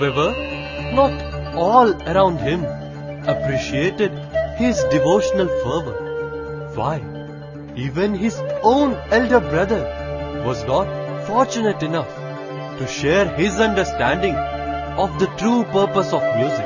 However, not all around him appreciated his devotional fervor. Why? Even his own elder brother was not fortunate enough to share his understanding of the true purpose of music.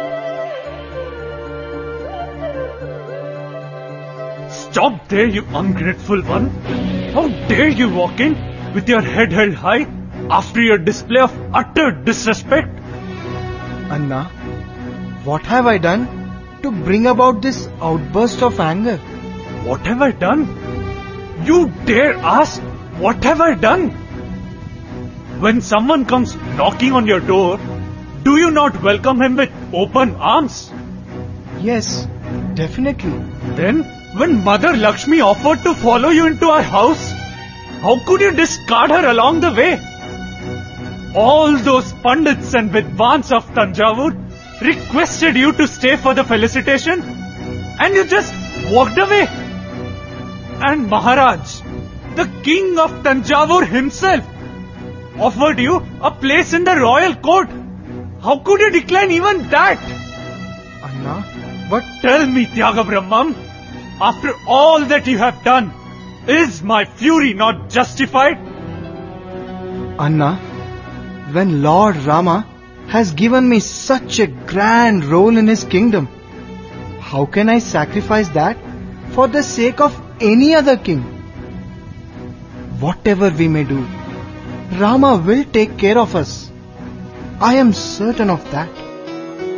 Stop there, you ungrateful one! How dare you walk in with your head held high after your display of utter disrespect? Anna, what have I done to bring about this outburst of anger? What have I done? You dare ask, what have I done? When someone comes knocking on your door, do you not welcome him with open arms? Yes, definitely. Then, when Mother Lakshmi offered to follow you into our house, how could you discard her along the way? All those Pandits and Vidwans of Tanjavur requested you to stay for the felicitation, and you just walked away. And Maharaj, the king of Tanjavur himself, offered you a place in the royal court. How could you decline even that? Anna, but Tell me, Tyagabrahmam, after all that you have done, is my fury not justified? Anna, when Lord Rama has given me such a grand role in his kingdom, how can I sacrifice that for the sake of any other king? Whatever we may do, Rama will take care of us. I am certain of that.